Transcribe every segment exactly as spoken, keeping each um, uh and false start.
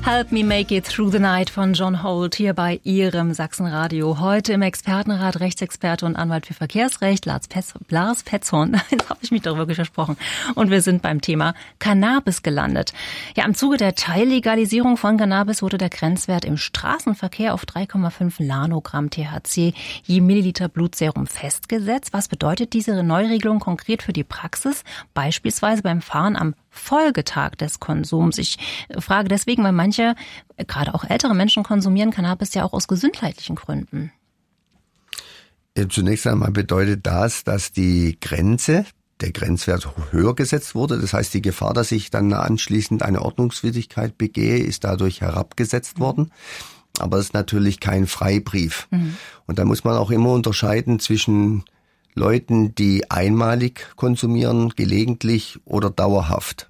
Help Me Make It Through the Night von John Holt hier bei Ihrem Sachsenradio. Heute im Expertenrat Rechtsexperte und Anwalt für Verkehrsrecht Lars, Petz, Lars Petzhorn. Jetzt habe ich mich doch wirklich versprochen. Und wir sind beim Thema Cannabis gelandet. Ja, im Zuge der Teillegalisierung von Cannabis wurde der Grenzwert im Straßenverkehr auf drei Komma fünf Nanogramm T H C je Milliliter Blutserum festgesetzt. Was bedeutet diese Neuregelung konkret für die Praxis? Beispielsweise beim Fahren am Folgetag des Konsums. Ich frage deswegen, weil manche, gerade auch ältere Menschen, konsumieren Cannabis ja auch aus gesundheitlichen Gründen. Ja, zunächst einmal bedeutet das, dass die Grenze, der Grenzwert höher gesetzt wurde. Das heißt, die Gefahr, dass ich dann anschließend eine Ordnungswidrigkeit begehe, ist dadurch herabgesetzt worden. Aber es ist natürlich kein Freibrief. Mhm. Und da muss man auch immer unterscheiden zwischen Leuten, die einmalig konsumieren, gelegentlich oder dauerhaft.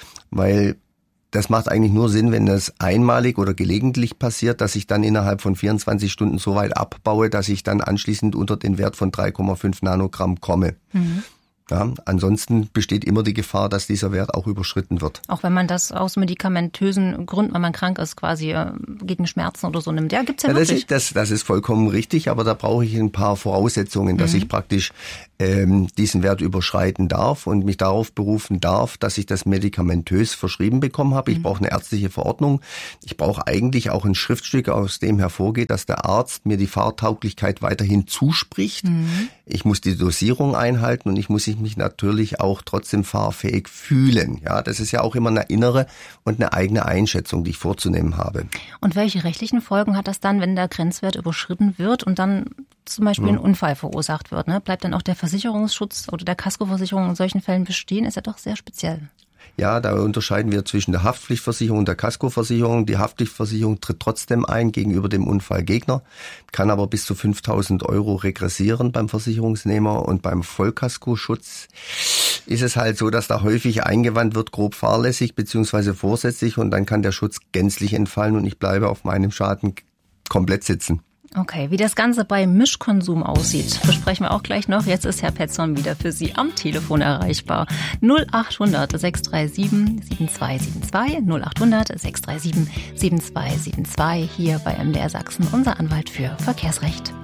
Weil das macht eigentlich nur Sinn, wenn das einmalig oder gelegentlich passiert, dass ich dann innerhalb von vierundzwanzig Stunden so weit abbaue, dass ich dann anschließend unter den Wert von drei Komma fünf Nanogramm komme. Mhm. Ja, ansonsten besteht immer die Gefahr, dass dieser Wert auch überschritten wird. Auch wenn man das aus medikamentösen Gründen, wenn man krank ist, quasi äh, gegen Schmerzen oder so nimmt. Ja, gibt's ja, ja wirklich. Das ist, das, das ist vollkommen richtig, aber da brauche ich ein paar Voraussetzungen, dass mhm. ich praktisch ähm, diesen Wert überschreiten darf und mich darauf berufen darf, dass ich das medikamentös verschrieben bekommen habe. Ich mhm. brauche eine ärztliche Verordnung. Ich brauche eigentlich auch ein Schriftstück, aus dem hervorgeht, dass der Arzt mir die Fahrtauglichkeit weiterhin zuspricht. Mhm. Ich muss die Dosierung einhalten und ich muss mich natürlich auch trotzdem fahrfähig fühlen. Ja, das ist ja auch immer eine innere und eine eigene Einschätzung, die ich vorzunehmen habe. Und welche rechtlichen Folgen hat das dann, wenn der Grenzwert überschritten wird und dann zum Beispiel ein Unfall verursacht wird? Ne? Bleibt dann auch der Versicherungsschutz oder der Kaskoversicherung in solchen Fällen bestehen? Ist ja doch sehr speziell. Ja, da unterscheiden wir zwischen der Haftpflichtversicherung und der Kaskoversicherung. Die Haftpflichtversicherung tritt trotzdem ein gegenüber dem Unfallgegner, kann aber bis zu fünftausend Euro regressieren beim Versicherungsnehmer. Und beim Vollkaskoschutz ist es halt so, dass da häufig eingewandt wird, grob fahrlässig bzw. vorsätzlich, und dann kann der Schutz gänzlich entfallen und ich bleibe auf meinem Schaden komplett sitzen. Okay, wie das Ganze bei Mischkonsum aussieht, besprechen wir auch gleich noch. Jetzt ist Herr Petzhorn wieder für Sie am Telefon erreichbar. null acht hundert sechs drei sieben sieben zwei sieben zwei, null acht hundert sechs drei sieben sieben zwei sieben zwei, hier bei M D R Sachsen, unser Anwalt für Verkehrsrecht.